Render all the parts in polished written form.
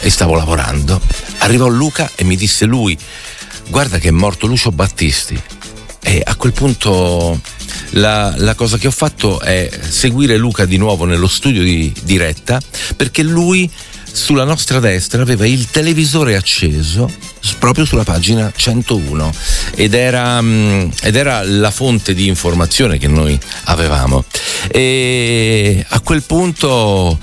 e stavo lavorando. Arrivò Luca e mi disse lui: guarda che è morto Lucio Battisti. E a quel punto la cosa che ho fatto è seguire Luca di nuovo nello studio di diretta, perché lui sulla nostra destra aveva il televisore acceso proprio sulla pagina 101 ed era la fonte di informazione che noi avevamo. E a quel punto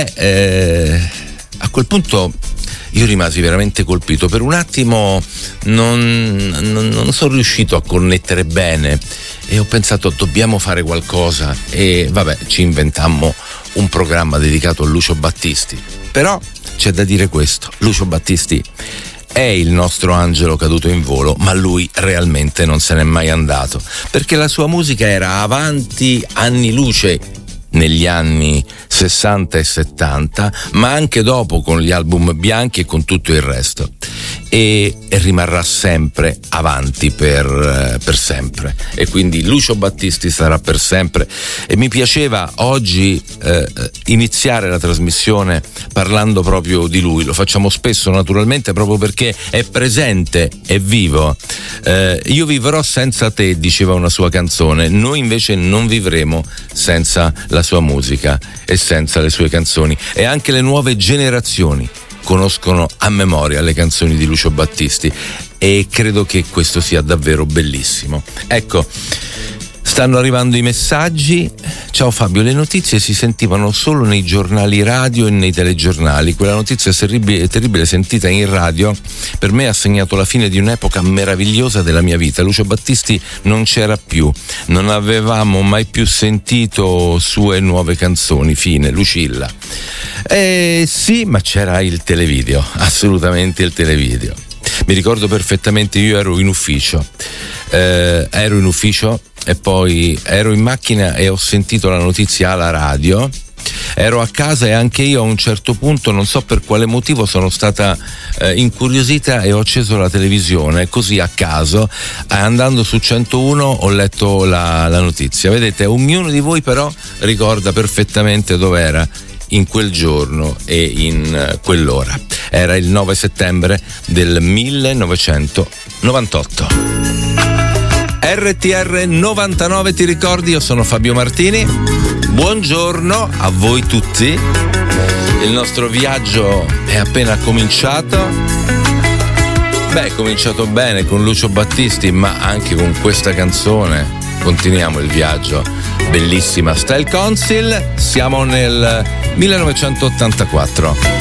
io rimasi veramente colpito. Per un attimo non sono riuscito a connettere bene e ho pensato: dobbiamo fare qualcosa, e ci inventammo un programma dedicato a Lucio Battisti. Però c'è da dire questo: Lucio Battisti è il nostro angelo caduto in volo, ma lui realmente non se n'è mai andato, perché la sua musica era avanti anni luce negli anni 60 e 70, ma anche dopo con gli album bianchi e con tutto il resto, e rimarrà sempre avanti per sempre, e quindi Lucio Battisti sarà per sempre. E mi piaceva oggi iniziare la trasmissione parlando proprio di lui. Lo facciamo spesso naturalmente proprio perché è presente, è vivo. Io vivrò senza te, diceva una sua canzone. Noi invece non vivremo senza la sua musica e senza le sue canzoni, e anche le nuove generazioni conoscono a memoria le canzoni di Lucio Battisti, e credo che questo sia davvero bellissimo. Ecco, stanno arrivando i messaggi. Ciao Fabio, le notizie si sentivano solo nei giornali radio e nei telegiornali. Quella notizia terribile sentita in radio per me ha segnato la fine di un'epoca meravigliosa della mia vita. Lucio Battisti non c'era più, non avevamo mai più sentito sue nuove canzoni. Fine, Lucilla. Sì, ma c'era il televideo, assolutamente il televideo. Mi ricordo perfettamente, io ero in ufficio e poi ero in macchina e ho sentito la notizia alla radio. Ero a casa e anche io a un certo punto, non so per quale motivo, sono stata incuriosita e ho acceso la televisione così a caso. Andando su 101 ho letto la notizia. Vedete, ognuno di voi però ricorda perfettamente dove era in quel giorno e in quell'ora. Era il 9 settembre del 1998. RTR 99, ti ricordi? Io sono Fabio Martini. Buongiorno a voi tutti. Il nostro viaggio è appena cominciato. È cominciato bene con Lucio Battisti, ma anche con questa canzone continuiamo il viaggio. Bellissima, Style Council. Siamo nel 1984.